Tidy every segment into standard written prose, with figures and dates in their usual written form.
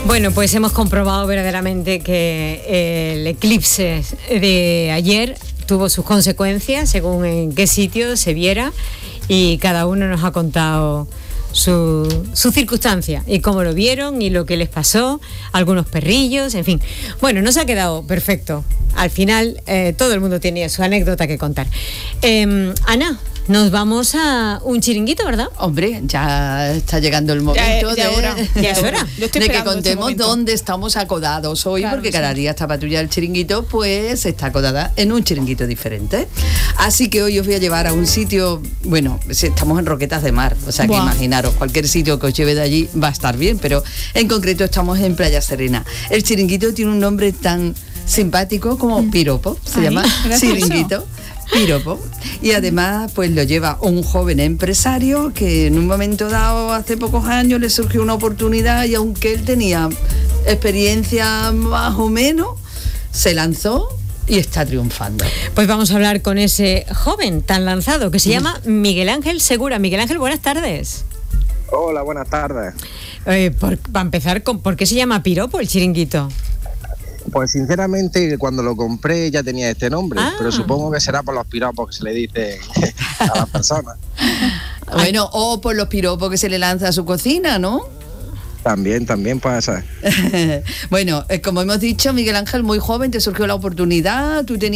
Bueno, pues hemos comprobado verdaderamente que el eclipse de ayer tuvo sus consecuencias según en qué sitio se viera, y cada uno nos ha contado su circunstancia y cómo lo vieron y lo que les pasó, algunos perrillos, en fin. Bueno, nos ha quedado perfecto. Al final todo el mundo tenía su anécdota que contar. Ana, nos vamos a un chiringuito, ¿verdad? Hombre, ya está llegando el momento ya es hora. de que contemos dónde estamos acodados hoy, claro, porque cada día esta patrulla del chiringuito pues está acodada en un chiringuito diferente. Así que hoy os voy a llevar a un sitio, bueno, estamos en Roquetas de Mar, o sea que imaginaros, cualquier sitio que os lleve de allí va a estar bien, pero en concreto estamos en Playa Serena. El chiringuito tiene un nombre tan simpático como Piropo, se llama chiringuito Piropo, y además pues lo lleva un joven empresario que en un momento dado, hace pocos años, le surgió una oportunidad, y aunque él tenía experiencia más o menos, se lanzó y está triunfando. Pues vamos a hablar con ese joven tan lanzado que se llama Miguel Ángel Segura. Miguel Ángel, buenas tardes. Hola, buenas tardes. Para empezar, ¿por qué se llama Piropo el chiringuito? Pues sinceramente cuando lo compré ya tenía este nombre, pero supongo que será por los piropos que se le dice a las personas. Bueno, o por los piropos que se le lanza a su cocina, ¿no? También puede ser. Bueno, como hemos dicho, Miguel Ángel, muy joven, te surgió la oportunidad, tú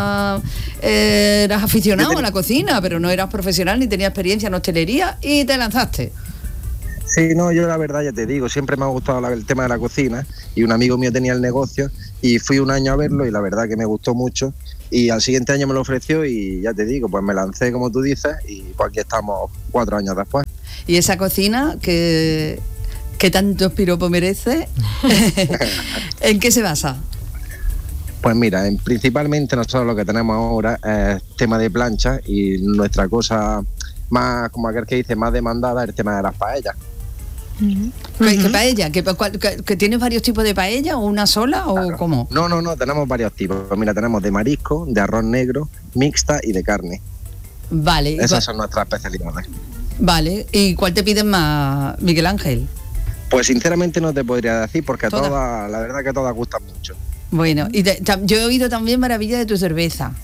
eras aficionado a la cocina, pero no eras profesional ni tenías experiencia en hostelería y te lanzaste. Sí, no, yo la verdad ya te digo, siempre me ha gustado el tema de la cocina, y un amigo mío tenía el negocio y fui un año a verlo y la verdad que me gustó mucho, y al siguiente año me lo ofreció y ya te digo, pues me lancé como tú dices y pues aquí estamos 4 años después. ¿Y esa cocina que tantos piropos merece, en qué se basa? Pues mira, principalmente nosotros lo que tenemos ahora es tema de plancha, y nuestra cosa más, como aquel que dice, más demandada es el tema de las paellas. ¿Qué paella? ¿Que tienes varios tipos de paella o una sola o claro. ¿Cómo? No, tenemos varios tipos. Mira, tenemos de marisco, de arroz negro, mixta y de carne. Vale. Esas son nuestras especialidades. Vale, ¿y cuál te piden más, Miguel Ángel? Pues sinceramente no te podría decir, porque todas, la verdad que todas gustan mucho. Bueno, y yo he oído también maravilla de tu cerveza.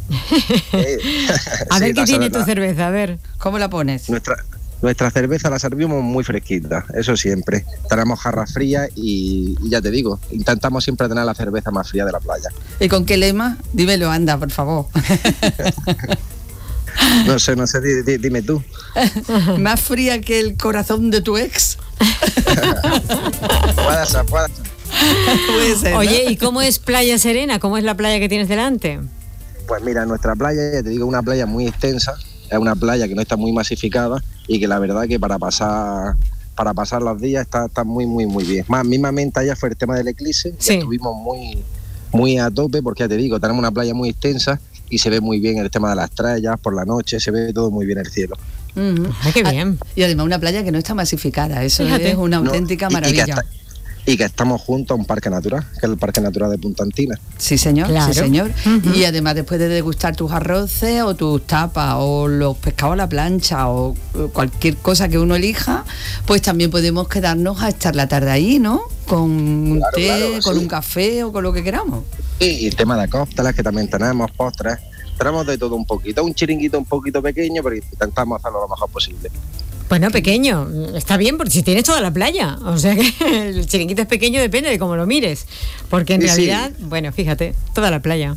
A ver, ¿qué tiene tu cerveza? A ver, ¿cómo la pones? Nuestra cerveza la servimos muy fresquita, eso siempre. Tenemos jarras frías y ya te digo, intentamos siempre tener la cerveza más fría de la playa. ¿Y con qué lema? Dímelo, anda, por favor. No sé, dime tú. ¿Más fría que el corazón de tu ex? Puede ser. Puede ser, ¿no? Oye, ¿y cómo es Playa Serena? ¿Cómo es la playa que tienes delante? Pues mira, nuestra playa, ya te digo, una playa muy extensa, es una playa que no está muy masificada y que la verdad que para pasar los días está muy bien. Más mismamente allá fue el tema del eclipse, sí. Estuvimos muy a tope, porque ya te digo, tenemos una playa muy extensa y se ve muy bien el tema de las estrellas, por la noche se ve todo muy bien el cielo. Ay, qué bien. Y además una playa que no está masificada, eso es una auténtica maravilla. Y que estamos junto a un parque natural, que es el Parque Natural de Punta Antina. Sí, señor, claro. Sí, señor. Y además, después de degustar tus arroces o tus tapas o los pescados a la plancha o cualquier cosa que uno elija, pues también podemos quedarnos a estar la tarde ahí, ¿no? Con un té, con un café o con lo que queramos. Y el tema de cócteles, que también tenemos, postres. Tenemos de todo un poquito, un chiringuito un poquito pequeño, pero intentamos hacerlo lo mejor posible. Bueno, pequeño, está bien, porque si tienes toda la playa, o sea que el chiringuito es pequeño, depende de cómo lo mires, porque en realidad, bueno, fíjate, toda la playa.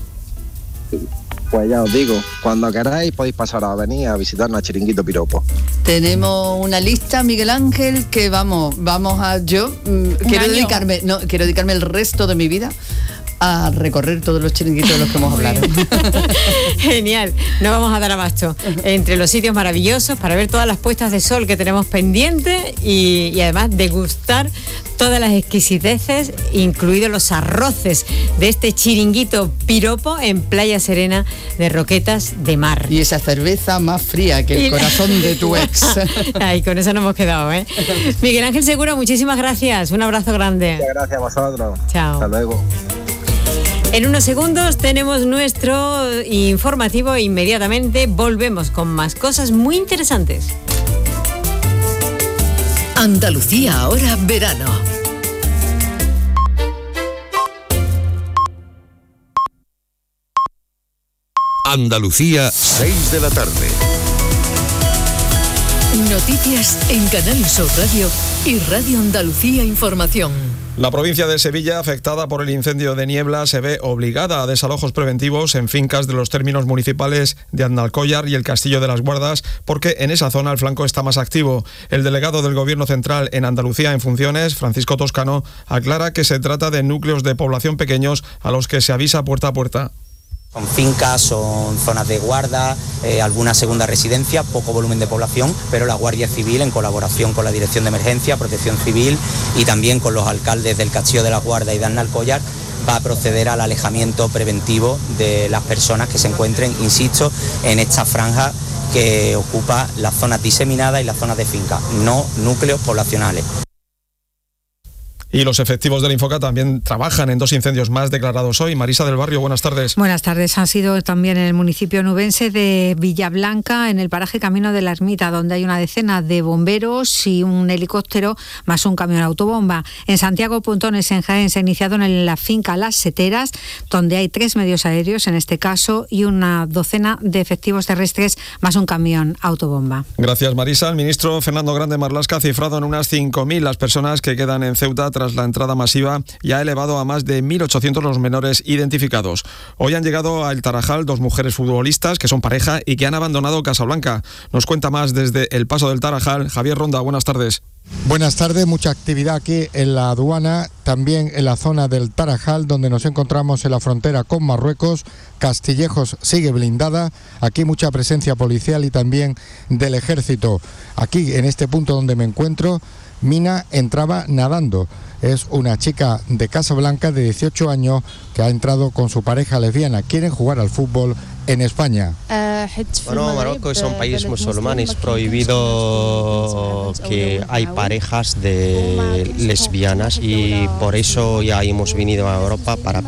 Pues ya os digo, cuando queráis podéis pasar a venir a visitarnos a Chiringuito Piropo. Tenemos una lista, Miguel Ángel, que vamos a quiero dedicarme el resto de mi vida a recorrer todos los chiringuitos de los que hemos hablado. Genial, no vamos a dar abasto entre los sitios maravillosos para ver todas las puestas de sol que tenemos pendientes y además degustar todas las exquisiteces, incluidos los arroces de este chiringuito Piropo en Playa Serena de Roquetas de Mar. Y esa cerveza más fría que el corazón de tu ex. Ay, con eso nos hemos quedado, ¿eh? Miguel Ángel Segura, muchísimas gracias, un abrazo grande. Muchas gracias a vosotros. Chao. Hasta luego. En unos segundos tenemos nuestro informativo e inmediatamente volvemos con más cosas muy interesantes. Andalucía ahora verano. Andalucía, 6 de la tarde. Noticias en Canal Sur Radio y Radio Andalucía Información. La provincia de Sevilla, afectada por el incendio de Niebla, se ve obligada a desalojos preventivos en fincas de los términos municipales de Andalcollar y el Castillo de las Guardas, porque en esa zona el flanco está más activo. El delegado del Gobierno Central en Andalucía en funciones, Francisco Toscano, aclara que se trata de núcleos de población pequeños a los que se avisa puerta a puerta. Son fincas, son zonas de guarda, alguna segunda residencia, poco volumen de población, pero la Guardia Civil, en colaboración con la Dirección de Emergencia, Protección Civil y también con los alcaldes del Castillo de la Guarda y de Andalcollar, va a proceder al alejamiento preventivo de las personas que se encuentren, insisto, en esta franja que ocupa las zonas diseminadas y las zonas de finca, no núcleos poblacionales. Y los efectivos del Infoca también trabajan en 2 incendios más declarados hoy. Marisa del Barrio, buenas tardes. Buenas tardes. Han sido también en el municipio nubense de Villablanca, en el paraje Camino de la Ermita, donde hay una decena de bomberos y un helicóptero más un camión autobomba. En Santiago Pontones, en Jaén, se ha iniciado en la finca Las Seteras, donde hay 3 medios aéreos en este caso y una docena de efectivos terrestres más un camión autobomba. Gracias, Marisa. El ministro Fernando Grande Marlaska ha cifrado en unas 5.000 las personas que quedan en Ceuta tras la entrada masiva y ha elevado a más de 1.800 los menores identificados. Hoy han llegado a El Tarajal 2 mujeres futbolistas que son pareja y que han abandonado Casablanca. Nos cuenta más desde el Paso del Tarajal, Javier Ronda, buenas tardes. Buenas tardes, mucha actividad aquí en la aduana, también en la zona del Tarajal, donde nos encontramos en la frontera con Marruecos. Castillejos sigue blindada, aquí mucha presencia policial y también del ejército. Aquí, en este punto donde me encuentro, Mina entraba nadando. Es una chica de Casablanca de 18 años que ha entrado con su pareja lesbiana. Quieren jugar al fútbol en España. Bueno, Marruecos es un país musulmán, es prohibido que hay parejas de lesbianas y por eso ya hemos venido a Europa para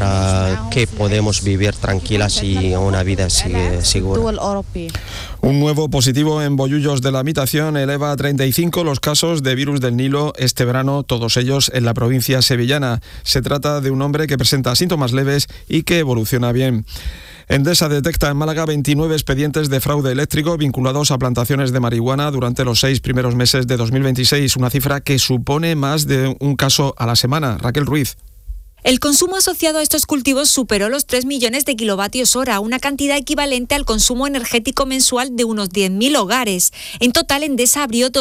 que podamos vivir tranquilas y una vida segura. Un nuevo positivo en Bollullos de la Mitación eleva a 35 los casos de virus del Nilo este verano, todos ellos en la provincia sevillana. Se trata de un hombre que presenta síntomas leves y que evoluciona bien. Endesa detecta en Málaga 29 expedientes de fraude eléctrico vinculados a plantaciones de marihuana durante los 6 primeros meses de 2026, una cifra que supone más de un caso a la semana. Raquel Ruiz. El consumo asociado a estos cultivos superó los 3 millones de kilovatios hora, una cantidad equivalente al consumo energético mensual de unos 10.000 hogares. En total, Endesa abrió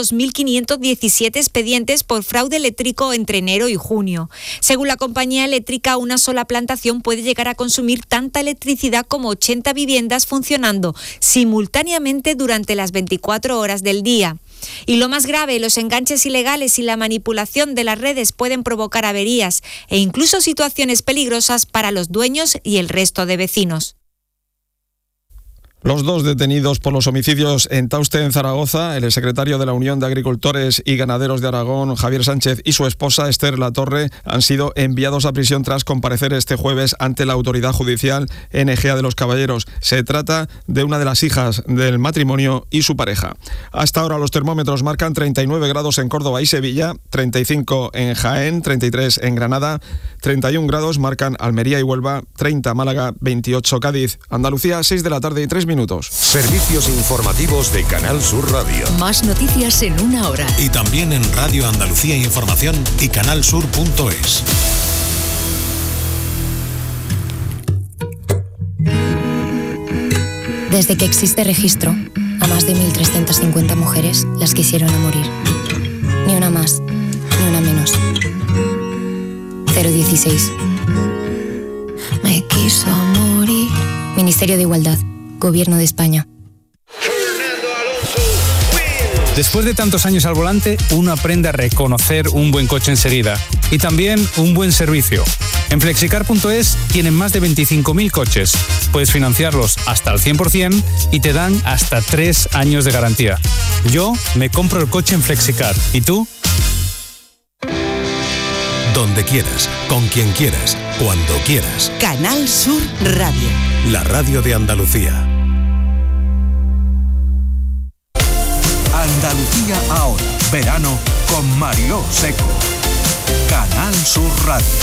2.517 expedientes por fraude eléctrico entre enero y junio. Según la compañía eléctrica, una sola plantación puede llegar a consumir tanta electricidad como 80 viviendas funcionando simultáneamente durante las 24 horas del día. Y lo más grave, los enganches ilegales y la manipulación de las redes pueden provocar averías e incluso situaciones peligrosas para los dueños y el resto de vecinos. Los 2 detenidos por los homicidios en Tauste, en Zaragoza, el exsecretario de la Unión de Agricultores y Ganaderos de Aragón, Javier Sánchez, y su esposa, Esther Latorre, han sido enviados a prisión tras comparecer este jueves ante la autoridad judicial en Ejea de los Caballeros. Se trata de una de las hijas del matrimonio y su pareja. Hasta ahora los termómetros marcan 39 grados en Córdoba y Sevilla, 35 en Jaén, 33 en Granada, 31 grados marcan Almería y Huelva, 30 Málaga, 28 Cádiz. Andalucía, 6 de la tarde y 3 minutos. Servicios informativos de Canal Sur Radio. Más noticias en una hora. Y también en Radio Andalucía Información y canalsur.es. Desde que existe registro, a más de 1.350 mujeres las quisieron a morir. Ni una más, ni una menos. 016. Me quiso morir. Ministerio de Igualdad. Gobierno de España. Después de tantos años al volante, uno aprende a reconocer un buen coche enseguida y también un buen servicio. En Flexicar.es tienen más de 25.000 coches. Puedes financiarlos hasta al 100% y te dan hasta 3 años de garantía. Yo me compro el coche en Flexicar. ¿Y tú? Donde quieras, con quien quieras, cuando quieras. Canal Sur Radio. La radio de Andalucía. Andalucía ahora. Verano con Mariló Seco. Canal Sur Radio.